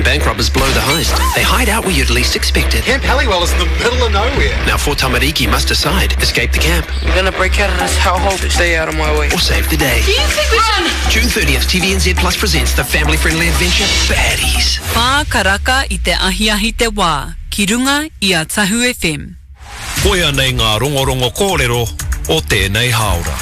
bank robbers blow the heist. They hide out where you'd least expect it. Camp Halliwell is in the middle of nowhere. Now Fort Tamariki must decide, escape the camp. I'm gonna break out of this hellhole to stay out of my way. Or save the day. Do you think we should... June 30th, TVNZ Plus presents the family-friendly adventure Baddies. Pā karaka I te ahiahi te wā, ki runga I a Tahu FM. Koia nei ngā rongorongo kōrero o tēnei haora.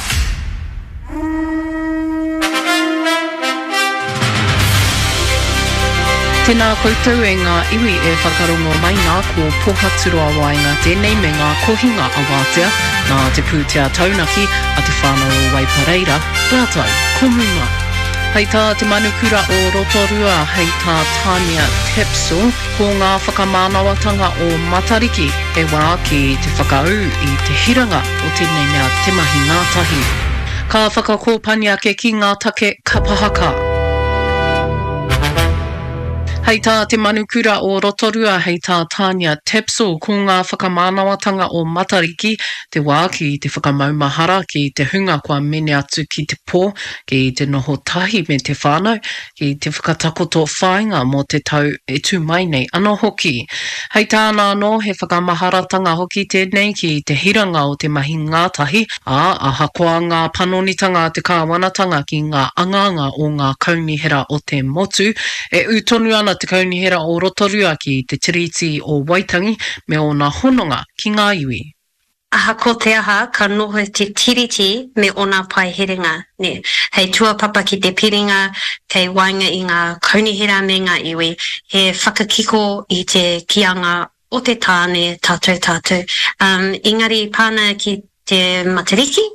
Tēnā koutou e ngā iwi e whakarongo mai nā ko Pohaturoa Wainga tēnei me ngā kohinga a wātea nā te pūtea taunaki a te whānau o Waipareira. Rātou, komuma. Hei tā te manukura o Rotorua, hei tā Tania Tepso, ko ngā whakamānawatanga o Matariki, e wā ki te whakau I te hiranga o tēnei mea te mahi ngātahi. Ka whakakōpania ke ki ngā take kapahaka. Hei tā te manukura o Rotorua, hei tā Tania Tepso, ko ngā whakamānawatanga o Matariki, te wā ki te whakamaumahara ki te hunga kua mene atu ki te pō, ki te noho tahi me te whānau, ki te whakatakoto whāinga mō te tau e tū mai nei anō hoki. Hei tāna anō he whakamaharatanga hoki tēnei ki te hiranga o te mahi ngātahi, a hakoa ngā panonitanga te kāwanatanga ki ngā anganga o ngā kaunihera o te motu, e utonu ana te kaunihera o Rotorua ki te tiriti o Waitangi me o ngā hononga ki ngā iwi. Aha ko te aha ka noho te tiriti me o ngā pai herenga. Ne, hei tuapapa ki te piringa, kei wainga I ngā kaunihera me ngā iwi, he whakakiko I te kianga o te tāne tātou. Ingari pāna ki te Matariki,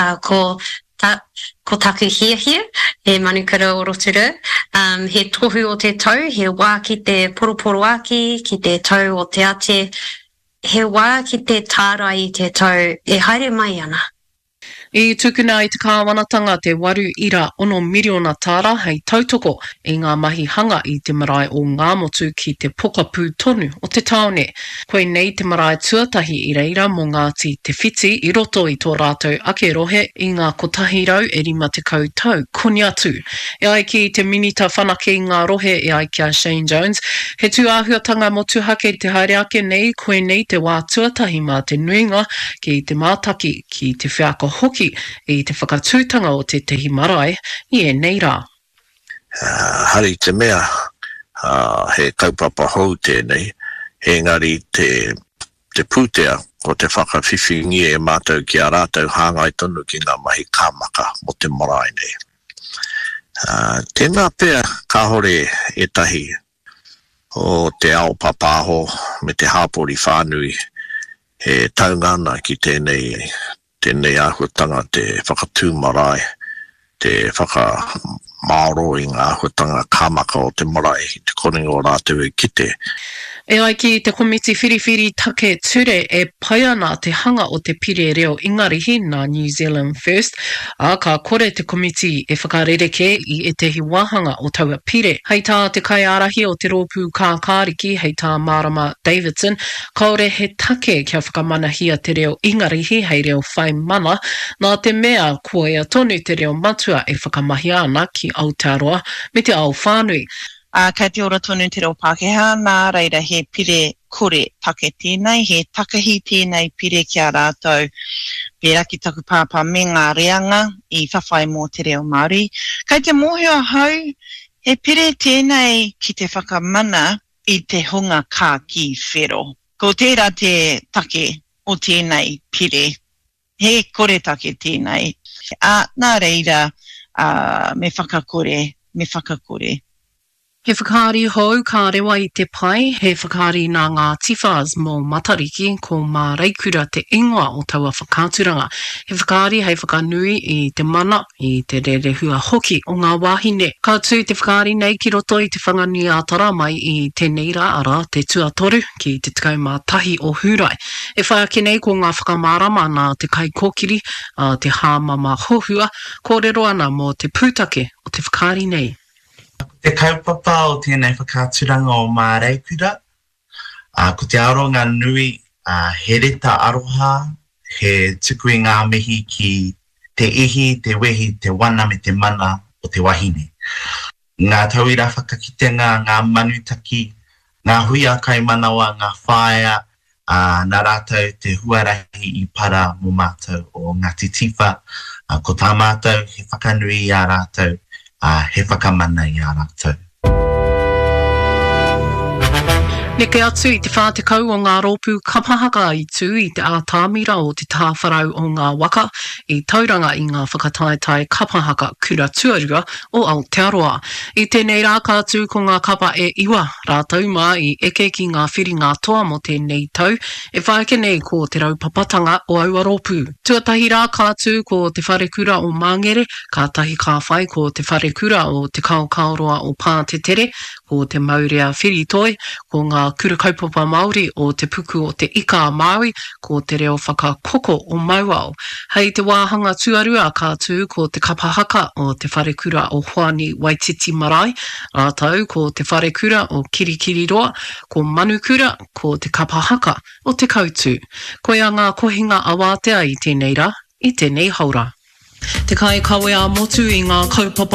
ko taku hiahia, he manukara o Rotorua, he tohu o te tau, he wā ki te poroporo aki, ki te tau o te ate, he wā ki te tāra I te tau, e haere mai ana. I tukuna I te kāwanatanga te 8.6 miriona tāra hei tautoko I ngā mahi hanga I te marae o ngā motu ki te pokapū tonu o te taone. Koe nei te marae tuatahi I reira mō ngāti te whiti I roto I tō rātou ake rohe I ngā kotahi rau e 50 tau, koni atu. E ai ki te minita whanake I ngā rohe e ai kia Shane Jones. He tū āhuatanga motu hake te haere ake nei, koe nei te wā tuatahi mā te nuinga ki te mātaki ki te whiako hoki I te whakatūtanga o te tehi marae, I e nei rā. Hari te mea, he kaupapa hou tēnei, he ngari te pūtea o te whakawhiwhingi e mātou ki a rātou hāngai tonu ki ngā mahi kāmaka mo te marae nei. Tēnā pēr kāhore e tahi o te ao papāho me te hāpori whānui he taungana ki tēnei āhuatanga te whakatū marae, te whakamāoro I ngā āhuatanga kāmaka o te marae, te koninga o rātou e kite. E ai ki te komiti whiriwhiri take ture e pai ana te hanga o te pire reo ingarihi nā New Zealand First, a ka kore te komiti e whakarereke I e tehi wāhanga o taua pire. Hei tā te kaiarahi o te rōpū kākāriki, hei tā Marama Davidson, kaore he take kia whakamanahia te reo ingarihi hei reo whai mana, nā te mea kua ia tonu te reo matua e whakamahi ana ki Aotearoa me te ao whānui. Kei te ora tonu te reo Pākehā, nā reira he pire kore take tēnei, he takahi tēnei pire kia rātou, pēra ki taku pāpā me ngā reanga I whawhai mō te reo Māori. Kei te mōhio hau, he pire tēnei ki te whakamana I te hunga kā ki whero. Ko tērā te take o tēnei pire, he kore take tēnei. Nā reira me whakakore. He whakaari hou ka rewa I te pai, he whakaari nā ngā tifas mō Matariki ko mā reikura te ingoa o taua whakāturanga. He whakaari hei whakanui I te mana I te rerehua hoki o ngā wāhine. Ka tū te whakaari nei ki roto I te whanganui ātara mai I tēnei rā ara te tuatoru ki te 11 o Hūrai. E whai ake nei ko ngā whakamārama nā te kaikōkiri, te hāmama hohua, kōrero ana mō te pūtake o te whakaari nei. Te kaupapa o tēnei whakāturanga o mā reikura, ko te aronga nui, he reta aroha, he tuku I ngā mihi ki te ihi, te wehi, te wana me te mana o te wahine. ngā tauira whakakitenga, ngā manutaki, ngā hui a kai manawa, ngā whaea, nā rātou te huarahi I para mō mātou o Ngāti Tiwha, ko tā mātou he whakanui I a rātou, he whakamana I a rātou. Neke atu I te whātekau o ngā rōpū kapahaka I tū I te ātāmira o te tāwharau o ngā waka I tauranga I ngā whakataetai kapahaka kura tuarua o Aotearoa. I tēnei rā kātū ko ngā kapa e iwa rātau mā I eke ki ngā whiri ngā toa mo tēnei tau e whaeke nei ko te raupapatanga o aua rōpū. Tuatahi rā kātū ko te wharekura o Māngere, kātahi kā whai ko te wharekura o te kaukauroa o Pātetere, ko te Maurea Whiritoi, ko ngā kura kaupapa Māori o te puku o te Ika Māui, ko te reo whakakoko o Mauao. Hei te wāhanga tuarua kātū ko te kapahaka o te wharekura o Hoani Waititi Marae, rātau ko te wharekura o Kirikiriroa, ko manukura ko te kapahaka o te kautū. Koe a ngā kohinga awātea I tēnei rā, I tēnei haura. Te kai kawe a motu I ngā kaupapa